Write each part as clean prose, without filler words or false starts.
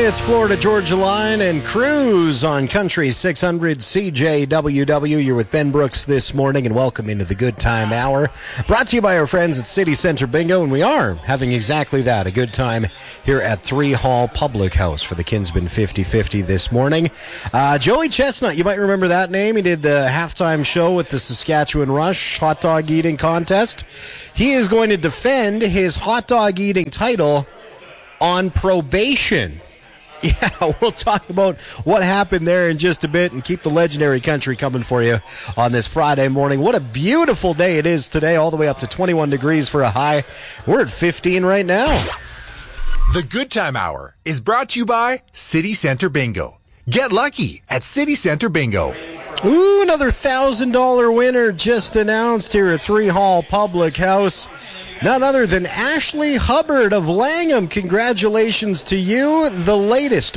It's Florida Georgia Line and Cruise on Country 600 CJWW. You're with Ben Brooks this morning, and welcome into the Good Time Hour. Brought to you by our friends at City Center Bingo, and we are having exactly that, a good time here at 3 Hall Public House for the Kinsman 50-50 this morning. Joey Chestnut, you might remember that name. He did a halftime show with the Saskatchewan Rush hot dog eating contest. He is going to defend his hot dog eating title on probation. Yeah, we'll talk about what happened there in just a bit and keep the legendary country coming for you on this Friday morning. What a beautiful day it is today, all the way up to 21 degrees for a high. We're at 15 right now. The Good Time Hour is brought to you by City Center Bingo. Get lucky at City Center Bingo. Ooh, another $1,000 winner just announced here at 3 Hall Public House. None other than Ashley Hubbard of Langham. Congratulations to you, the latest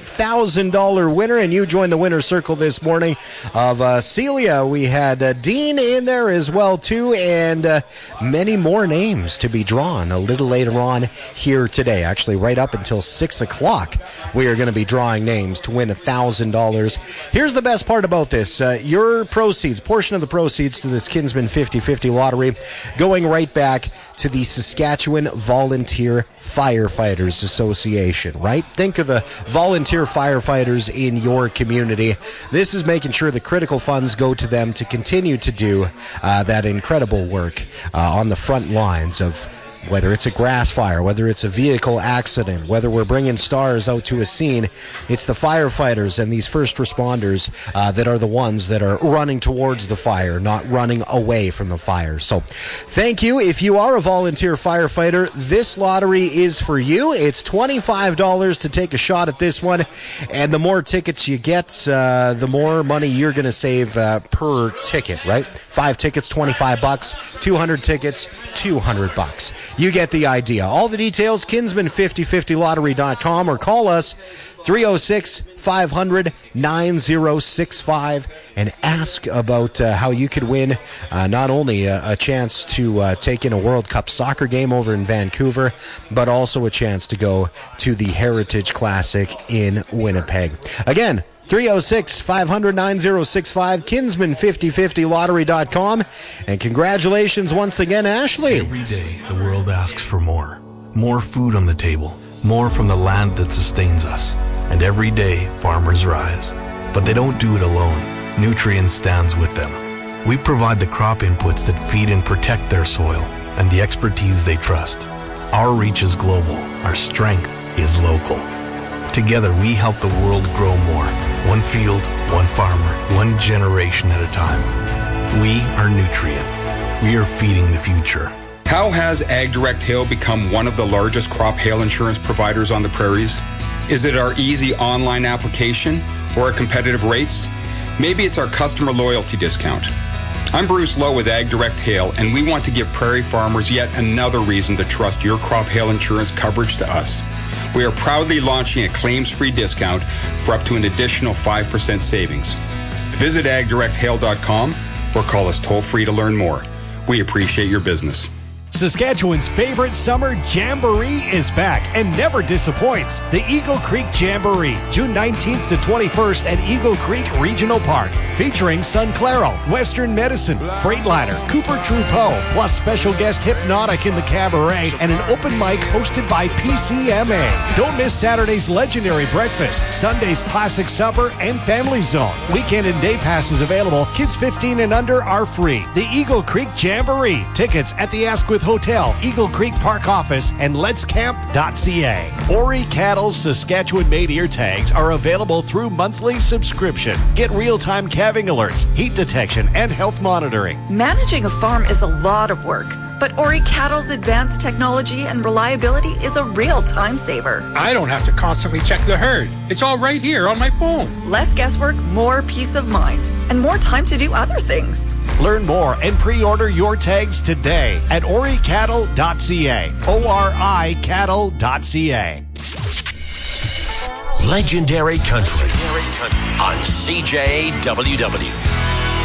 $1,000 winner, and you joined the winner's circle this morning of Celia. We had Dean in there as well, too, and many more names to be drawn a little later on here today. Actually, right up until 6 o'clock, we are going to be drawing names to win $1,000. Here's the best part about this. Your proceeds, portion of the proceeds to this Kinsman 50-50 lottery, going right back to the Saskatchewan Volunteer Firefighters Association, right? Think of the volunteer firefighters in your community. This is making sure the critical funds go to them to continue to do that incredible work on the front lines of whether it's a grass fire, whether it's a vehicle accident, whether we're bringing stars out to a scene. It's the firefighters and these first responders that are the ones that are running towards the fire, not running away from the fire. So thank you. If you are a volunteer firefighter, this lottery is for you. It's $25 to take a shot at this one, and the more tickets you get, the more money you're going to save per ticket, right? 5 tickets, $25. 200 tickets, $200. You get the idea. All the details, kinsman5050lottery.com, or call us 306-500-9065 and ask about how you could win not only a chance to take in a World Cup soccer game over in Vancouver, but also a chance to go to the Heritage Classic in Winnipeg. Again, 306-500-9065, kinsman5050lottery.com. And congratulations once again, Ashley. Every day, the world asks for more. More food on the table. More from the land that sustains us. And every day, farmers rise. But they don't do it alone. Nutrien stands with them. We provide the crop inputs that feed and protect their soil and the expertise they trust. Our reach is global. Our strength is local. Together, we help the world grow more. One field, one farmer, one generation at a time. We are Nutrien. We are feeding the future. How has AgDirect Hail become one of the largest crop hail insurance providers on the prairies? Is it our easy online application or our competitive rates? Maybe it's our customer loyalty discount. I'm Bruce Lowe with AgDirect Hail, and we want to give prairie farmers yet another reason to trust your crop hail insurance coverage to us. We are proudly launching a claims-free discount for up to an additional 5% savings. Visit agdirecthail.com or call us toll-free to learn more. We appreciate your business. Saskatchewan's favorite summer jamboree is back and never disappoints. The Eagle Creek Jamboree, June 19th to 21st at Eagle Creek Regional Park, featuring Sun Claro, Western Medicine, Freightliner, Cooper Trudeau, plus special guest Hypnotic in the Cabaret, and an open mic hosted by PCMA. Don't miss Saturday's legendary breakfast, Sunday's classic supper, and Family Zone. Weekend and day passes available. Kids 15 and under are free. The Eagle Creek Jamboree. Tickets at the Asquith Hotel, Eagle Creek Park Office, and letscamp.ca. Ori Cattle's Saskatchewan-made ear tags are available through monthly subscription. Get real-time calving alerts, heat detection, and health monitoring. Managing a farm is a lot of work, but Ori Cattle's advanced technology and reliability is a real time saver. I don't have to constantly check the herd. It's all right here on my phone. Less guesswork, more peace of mind, and more time to do other things. Learn more and pre-order your tags today at oricattle.ca. O-R-I cattle.ca. Legendary Country on CJWW.